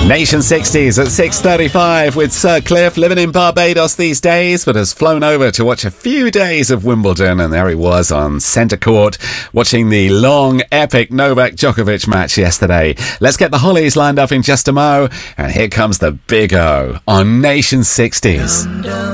Nation 60s at 6:35 with Sir Cliff, living in Barbados these days, but has flown over to watch a few days of Wimbledon, and there he was on centre court watching the long, epic Novak Djokovic match yesterday. Let's get the Hollies lined up in just a mo, and here comes the Big O on Nation 60s.